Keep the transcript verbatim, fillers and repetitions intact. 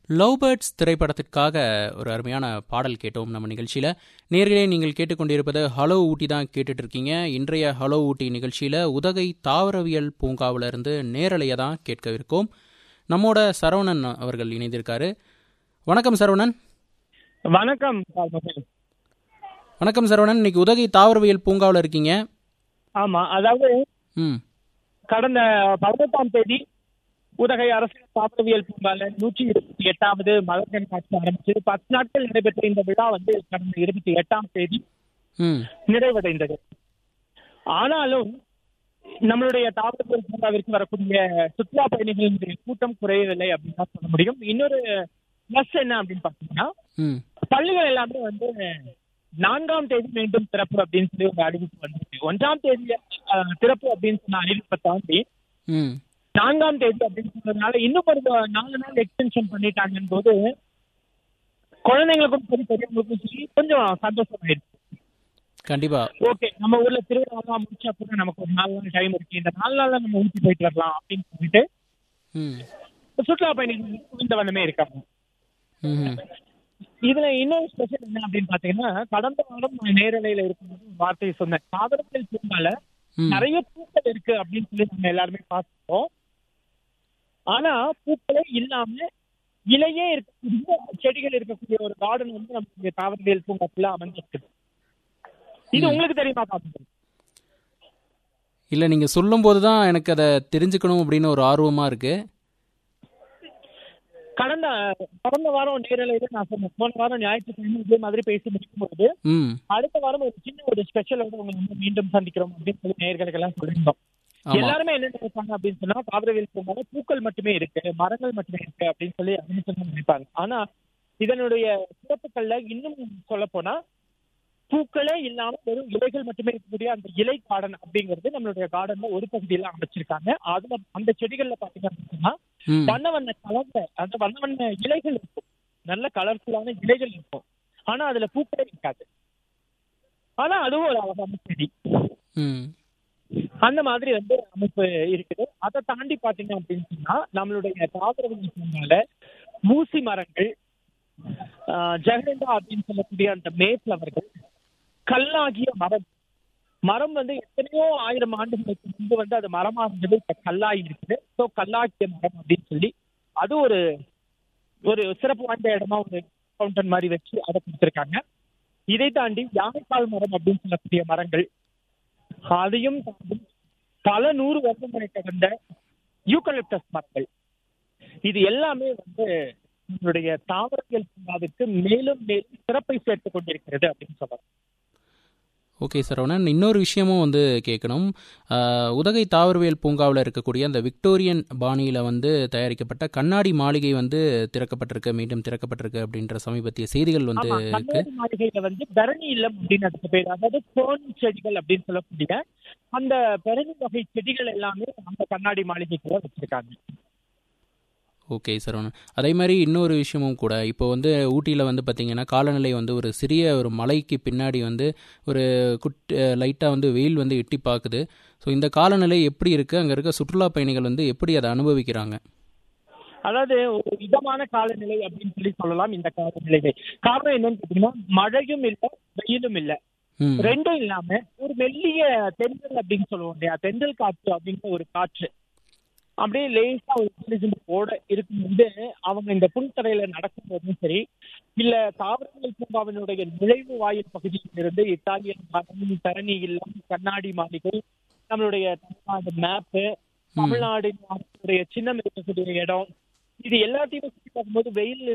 Love birds திரைப்படத்திற்காக ஒரு அருமையான பாடல் கேட்டோம் நம்ம நிகழ்ச்சியில். நேரிலே நீங்கள் கேட்டுக்கொண்டிருப்பது ஹலோ ஊட்டி தான் கேட்டுட்டு இருக்கீங்க. இன்றைய ஹலோ ஊட்டி நிகழ்ச்சியில் உதகை தாவரவியல் பூங்காவிலிருந்து நேரலையை தான் கேட்கவிருக்கோம். நம்மோட சரவணன் அவர்கள் இணைந்திருக்காரு. வணக்கம் சரவணன். வணக்கம். வணக்கம் சரவணன். இன்னைக்கு உதகை தாவரவியல் பூங்காவில் இருக்கீங்க. ஆமா, அதாவது ம் கடந்த பதினெட்டாம் தேதி உதகை அரசு தாவரவியல் பூங்கால நூற்றி இருபத்தி எட்டாவது மலர் கண்காட்சி ஆரம்பிச்சு பத்து நாட்கள் நடைபெற்ற இந்த விழா வந்து கடந்த இருபத்தி எட்டாம் தேதி ம் நிறைவடைந்தது. ஆனாலும் நம்மளுடைய தாவரவியல் பூங்காவிற்கு வரக்கூடிய சுற்றுலா பயணிகளின் கூட்டம் குறையவில்லை அப்படின்னு தான் சொல்ல முடியும். இன்னொரு பிளஸ் என்ன அப்படின்னு பாத்தீங்கன்னா, ம் பள்ளிகள் எல்லாமே வந்து நான்காம் தேதி மீண்டும் திறப்பு அப்படின்னு சொல்லி ஒரு அறிவிப்பு வந்துருக்கு. ஒன்றாம் தேதி அஹ், திறப்பு அப்படின்னு சொன்ன அறிவிப்பை தாண்டி ம் நான்காம் தேதி அப்படின்னு சொன்னதுனால இன்னும் ஒரு நாலு நாள் எக்ஸ்டென்ஷன் பண்ணிட்டாங்கன்னு போது குழந்தைங்களுக்கும் சரி பெரியவங்களுக்கும் சரி கொஞ்சம் சந்தோஷமாயிடுச்சு. கண்டிப்பா. ஓகே, நம்ம ஊர்ல திருவிழாவா முடிச்சா கூட நமக்கு ஒரு நாலு நாள் டைம் இருக்கு, இந்த நாலு நாள்ல நம்ம ஊட்டி போயிட்டு வரலாம் அப்படின்னு சொல்லிட்டு ம் சுற்றுலா பயணிகள் குவிந்த வண்ணமே இருக்காங்க. ம் இதுல இன்னொரு ஸ்பெஷல் என்ன அப்படின்னு பாத்தீங்கன்னா, கடந்த வாரம் நான் நேரலையில இருக்கும்போது ஒரு வார்த்தையை சொன்னேன். தாவரவியல் பூங்கால ம் நிறைய பூக்கள் இருக்கு அப்படின்னு சொல்லி நம்ம எல்லாருமே பார்த்துட்டோம். ஆனா பூக்களே இல்லாம இலையே இருக்கக்கூடிய செடிகள் இருக்கக்கூடிய ஒரு கார்டன் வந்து நமக்கு தாவரவியல் பூங்காக்குள்ள அமைஞ்சிருக்குது. இது ம். உங்களுக்கு தெரியுமா? பாத்துங்க. இல்லை, நீங்கள் சொல்லும்போது தான் எனக்கு அதை தெரிஞ்சுக்கணும் அப்படின்னு ஒரு ஆர்வமாக இருக்குது. கடந்த கடந்த வாரம் நேரலையில நான் சொன்னேன், போன வாரம் ஞாயிற்றுக்கிழமை இதே மாதிரி பேசி முடிக்கும்போது ம் அடுத்த வாரம் ஒரு சின்ன ஒரு ஸ்பெஷலோட உங்களை வந்து மீண்டும் சந்திக்கிறோம் அப்படின்னு சொல்லி நேயர்களுக்கு எல்லாம் சொல்லியிருந்தோம். ஆமாம். எல்லாருமே என்ன நினைப்பாங்க அப்படின்னு சொன்னா, தாவரவியல் பூங்கால பூக்கள் மட்டுமே இருக்கு, மரங்கள் மட்டுமே இருக்கு அப்படின்னு சொல்லி அப்படின்னு நினைப்பாங்க. ஆனா இதனுடைய சிறப்புகள்ல இன்னும் சொல்ல போனா, பூக்களே இல்லாம வெறும் இலைகள் மட்டுமே இருக்கக்கூடிய அந்த இலை கார்டன் அப்படிங்கிறது நம்மளுடைய கார்டன்ல ஒரு பகுதியில அமைச்சிருக்காங்க. அதுல அந்த செடிகள்ல பாத்தீங்க அப்படின்னா ம் வண்ண வண்ண கலர்ல அந்த வண்ண வண்ண இலைகள் இருக்கும், நல்ல கலர்ஃபுல்லான இலைகள் இருக்கும். ஆனா அதுல பூக்களே இருக்காது. ஆனா அதுவும் ஒரு அழகான செடி. ம் அந்த மாதிரி வந்து அமைப்பு இருக்குது. அதை தாண்டி பாத்தீங்க அப்படின்னு சொன்னா, நம்மளுடைய தாவரவியல் பூங்கால ஊசி மரங்கள், ஜெகண்டா அப்படின்னு சொல்லக்கூடிய அந்த மேப்ளவர்கள், கல்லாகிய மரம் மரம் வந்து எத்தனையோ ஆயிரம் ஆண்டுகளுக்கு முன்பு வந்து அது மரமா இருந்தது, இப்ப கல்லாகி இருக்குது. ஸோ கல்லாகிய மரம் அப்படின்னு சொல்லி அது ஒரு ஒரு சிறப்பு வாய்ந்த இடமா ஒரு ஃபவுண்டன் மாதிரி வச்சு அதை கொடுத்துருக்காங்க. இதை தாண்டி யானைக்கால் மரம் அப்படின்னு சொல்லக்கூடிய மரங்கள், அதையும் தாண்டி பல நூறு வருடங்களை கடந்த யூக்கலிப்டஸ் மரங்கள், இது எல்லாமே வந்து நம்மளுடைய தாவரவியல் பூங்காவிற்கு மேலும் மேலும் சிறப்பை சேர்த்துக் கொண்டிருக்கிறது அப்படின்னு சொல்லலாம். ஓகே சரவணன், இன்னொரு விஷயமும் வந்து கேட்கணும். ஆஹ், உதகை தாவரவியல் பூங்காவில் இருக்கக்கூடிய அந்த விக்டோரியன் பாணியில் வந்து தயாரிக்கப்பட்ட கண்ணாடி மாளிகை வந்து திறக்கப்பட்டிருக்கு, மீண்டும் திறக்கப்பட்டிருக்கு அப்படின்ற சமீபத்திய செய்திகள் வந்து ஆமா, இருக்கு. கண்ணாடி மாளிகையில வந்து பெரணி இல்லம் அப்படின்னு அதுக்கு பேர். அதாவது கோன் செடிகள் அப்படின்னு சொல்லக்கூடிய அந்த பெரணி வகை செடிகள் எல்லாமே அந்த கண்ணாடி மாளிகைக்குள்ள வச்சிருக்காங்க. ஓகே சரவணன், அதே மாதிரி இன்னொரு விஷயமும் கூட, இப்போ வந்து ஊட்டியில் வந்து பார்த்திங்கன்னா காலநிலை வந்து ஒரு சிறிய ஒரு மலைக்கு பின்னாடி வந்து ஒரு குட் லைட்டாக வந்து வெயில் வந்து எட்டி பார்க்குது. ஸோ இந்த காலநிலை எப்படி இருக்குது, அங்கே இருக்க சுற்றுலா பயணிகள் வந்து எப்படி அதை அனுபவிக்கிறாங்க? அதாவது ஒரு இதமான காலநிலை அப்படின்னு சொல்லி சொல்லலாம் இந்த காலநிலையை. காரணம் என்னன்னு கேட்டீங்கன்னா, மழையும் இல்லை வெயிலும் இல்லை, ம் ரெண்டும் இல்லாம ஒரு மெல்லிய தென்றல் அப்படின்னு சொல்லுவோம் இல்லையா, தென்றல் காற்று அப்படிங்கிற ஒரு காற்று அப்படியே லேசா ஒரு சிலிஜின் போட இருக்கும்போது அவங்க இந்த புல்தரையில நடக்கும்போதும் சரி, இல்ல தாவரவியல் பூங்காவினுடைய நுழைவு வாயில் பகுதியில் இருந்து இத்தாலியன் கார்டன், தரணி இல்லம், கண்ணாடி மாளிகை, நம்மளுடைய தமிழ்நாடு மேப்பு, தமிழ்நாடு சின்னம் இருக்கக்கூடிய இடம், இது எல்லாத்தையும் சுற்றி பார்க்கும்போது வெயில்